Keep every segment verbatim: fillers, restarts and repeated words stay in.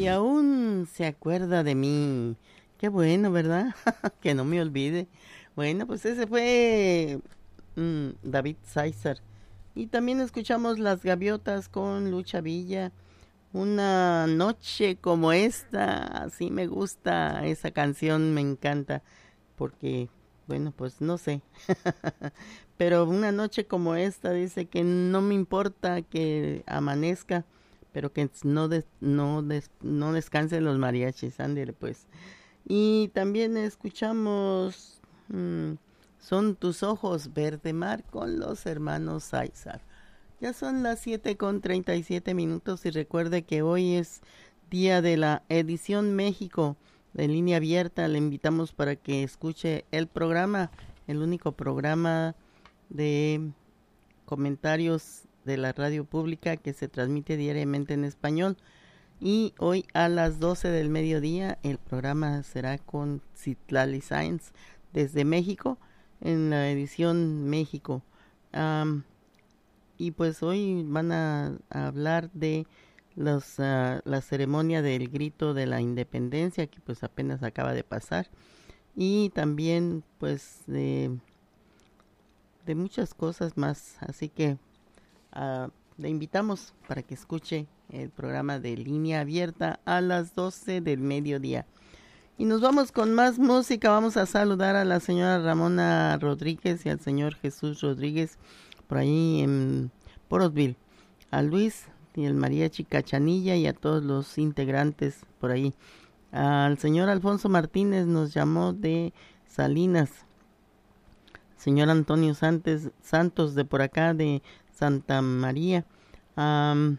Y aún se acuerda de mí. Qué bueno, ¿verdad? Que no me olvide. Bueno, pues ese fue mm, David César. Y también escuchamos Las Gaviotas con Lucha Villa. Una noche como esta, así me gusta esa canción, me encanta. Porque, bueno, pues no sé. Pero una noche como esta dice que no me importa que amanezca, pero que no des, no des, no descansen los mariachis, ándele pues. Y también escuchamos mmm, Son tus ojos verde mar con los hermanos César. Ya son las siete con treinta y siete minutos y recuerde que hoy es día de la edición México de línea abierta. Le invitamos para que escuche el programa, el único programa de comentarios de la radio pública que se transmite diariamente en español. Y hoy a las doce del mediodía el programa será con Citlali Sáenz desde México en la edición México. Um, y pues hoy van a, a hablar de los, uh, la ceremonia del grito de la independencia que pues apenas acaba de pasar. Y también pues de, de muchas cosas más. Así que uh, le invitamos para que escuche el programa de línea abierta a las doce del mediodía. Y nos vamos con más música. Vamos a saludar a la señora Ramona Rodríguez y al señor Jesús Rodríguez por ahí en Porosville. A Luis y el mariachi Cachanilla y a todos los integrantes por ahí. Al señor Alfonso Martínez nos llamó de Salinas. Señor Antonio Santos, Santos de por acá de Santa María. Um,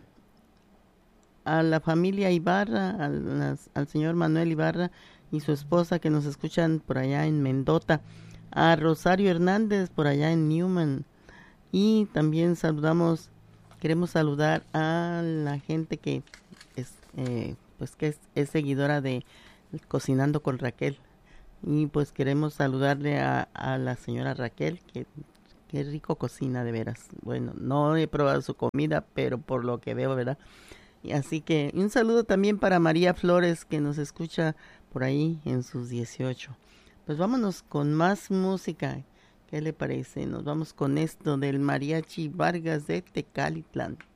a la familia Ibarra, al, al señor Manuel Ibarra y su esposa que nos escuchan por allá en Mendota, a Rosario Hernández por allá en Newman, y también saludamos, queremos saludar a la gente que es, eh, pues que es, es seguidora de Cocinando con Raquel, y pues queremos saludarle a, a la señora Raquel, que qué rico cocina de veras. Bueno, no he probado su comida, pero por lo que veo, ¿verdad? Y así que un saludo también para María Flores, que nos escucha por ahí en sus dieciocho. Pues vámonos con más música. ¿Qué le parece? Nos vamos con esto del Mariachi Vargas de Tecalitlán.